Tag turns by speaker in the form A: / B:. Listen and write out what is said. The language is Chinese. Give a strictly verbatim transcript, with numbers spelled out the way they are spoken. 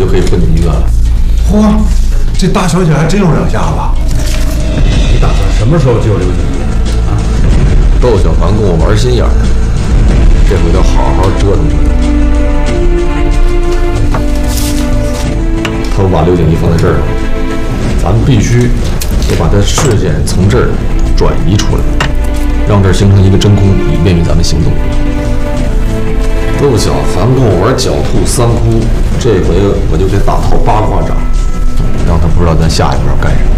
A: 就可以分你一个了。
B: 嚯，这大小姐还真有两下子。
C: 你打算什么时候救刘姐啊？
A: 窦小凡跟我玩心眼儿，这回得好好折腾折腾。他不把刘景怡放在这儿了，咱们必须得把他视线从这儿转移出来，让这儿形成一个真空，以便于咱们行动。窦小凡跟我玩狡兔三窟，这回我就得打套八卦掌，让他不知道咱下一步要干什么。